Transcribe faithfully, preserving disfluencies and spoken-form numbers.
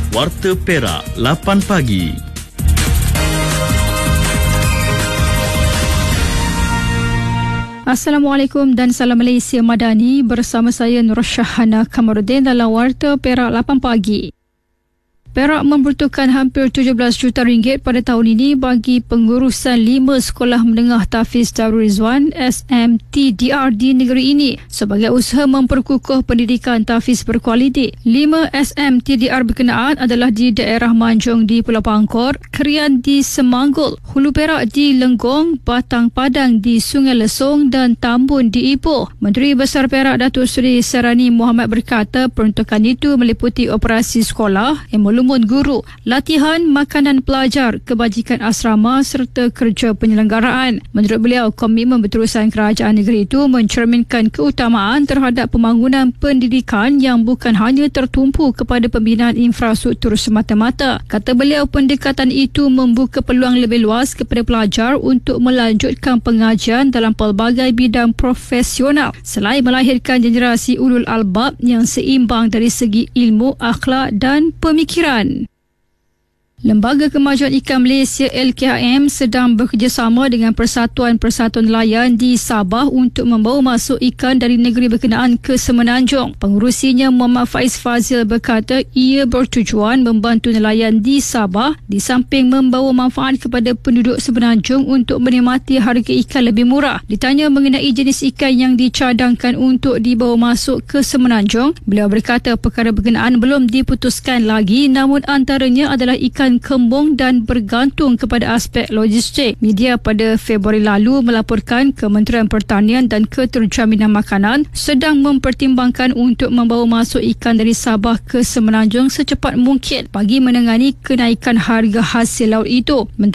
Warta Perak lapan pagi. Assalamualaikum dan salam Malaysia Madani, bersama saya Nur Syahana Kamarudin dalam Warta Perak lapan pagi. Perak membutuhkan hampir tujuh belas juta ringgit pada tahun ini bagi pengurusan lima sekolah menengah Tafiz Darul Rizwan S M T D R di negeri ini sebagai usaha memperkukuh pendidikan Tafiz berkualiti. Lima S M T D R berkenaan adalah di daerah Manjung di Pulau Pangkor, Kerian di Semanggul, Hulu Perak di Lenggong, Batang Padang di Sungai Lesong dan Tambun di Ipoh. Menteri Besar Perak Datuk Seri Sarani Muhammad berkata peruntukan itu meliputi operasi sekolah, emolum guru, latihan makanan pelajar, kebajikan asrama serta kerja penyelenggaraan. Menurut beliau, komitmen berterusan kerajaan negeri itu mencerminkan keutamaan terhadap pembangunan pendidikan yang bukan hanya tertumpu kepada pembinaan infrastruktur semata-mata. Kata beliau, pendekatan itu membuka peluang lebih luas kepada pelajar untuk melanjutkan pengajian dalam pelbagai bidang profesional selain melahirkan generasi ulul albab yang seimbang dari segi ilmu, akhlak dan pemikiran. Lembaga Kemajuan Ikan Malaysia L K M sedang bekerjasama dengan Persatuan-Persatuan Nelayan di Sabah untuk membawa masuk ikan dari negeri berkenaan ke Semenanjung. Pengurusinya Muhammad Faiz Fazil berkata ia bertujuan membantu nelayan di Sabah di samping membawa manfaat kepada penduduk Semenanjung untuk menikmati harga ikan lebih murah. Ditanya mengenai jenis ikan yang dicadangkan untuk dibawa masuk ke Semenanjung, beliau berkata perkara berkenaan belum diputuskan lagi, namun antaranya adalah ikan kembung dan bergantung kepada aspek logistik. Media pada Februari lalu melaporkan Kementerian Pertanian dan Keterjaminan Makanan sedang mempertimbangkan untuk membawa masuk ikan dari Sabah ke Semenanjung secepat mungkin bagi menangani kenaikan harga hasil laut itu.